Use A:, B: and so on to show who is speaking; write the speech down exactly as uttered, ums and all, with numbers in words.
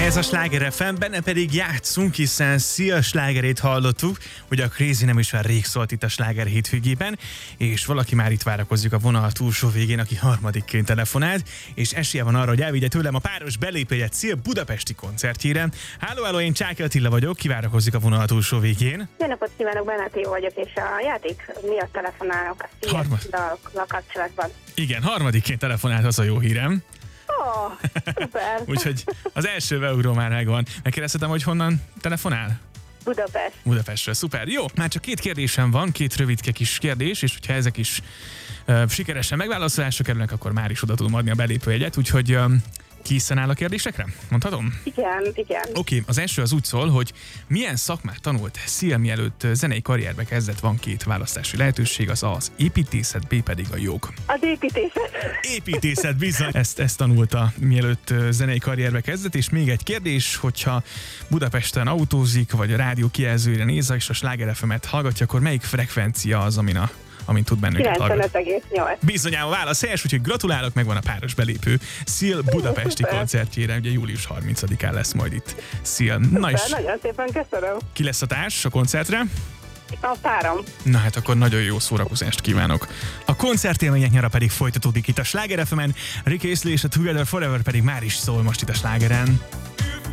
A: Ez a Sláger ef em, benne pedig játszunk, hiszen Szia slágerét hallottuk, hogy a Crazy nem is már rég szólt itt a Sláger hétvégében, és valaki már itt várakozik a vonal túlsó végén, aki harmadikként telefonált, és esélye van arra, hogy elvigye tőlem a páros belépőjét Szia budapesti koncertjére. Háló, háló, én Csáky Attila vagyok, kivárakozik a vonal túlsó végén.
B: Jó napot kívánok, Benáté vagyok, és a játék miatt telefonálok a Szia
A: Harmad...
B: dalokkal kapcsolatban.
A: Igen, harmadikként telefonált, az a jó hírem.
B: Ó, oh, szuper!
A: Úgyhogy az első euró már megvan. Megkérdezhetem, hogy honnan telefonál?
B: Budapest.
A: Budapestről, szuper. Jó, már csak két kérdésem van, két rövidke kis kérdés, és hogyha ezek is uh, sikeresen megválaszolásra kerülnek, akkor már is oda tudom adni a belépőjegyet, úgyhogy um, készen áll a kérdésekre? Mondhatom?
B: Igen, igen.
A: Oké, okay, az első az úgy szól, hogy milyen szakmát tanult Szia, mielőtt zenei karrierbe kezdett? Van két választási lehetőség, az A az építészet, B pedig a jog.
B: Az építészet.
A: Építészet, bizony. Ezt, ezt tanulta, mielőtt zenei karrierbe kezdett, és még egy kérdés, hogyha Budapesten autózik, vagy a rádió kijelzőjére néz, és a Sláger ef emet hallgatja, akkor melyik frekvencia az, amin a amin tud bennünket hallgatni.
B: kilencvenöt egész nyolc.
A: Bizonyám a válasz helyes, úgyhogy gratulálok, megvan a páros belépő Szil budapesti koncertjére, ugye július harmincadikán lesz majd itt Szil. Na és
B: nagyon szépen köszönöm.
A: ki lesz a társ a koncertre?
B: A párom.
A: Na hát akkor nagyon jó szórakozást kívánok. A koncertélmények nyara pedig folytatódik itt a Sláger ef emen, Rick Astley és a Together Forever pedig már is szól most itt a Slágeren.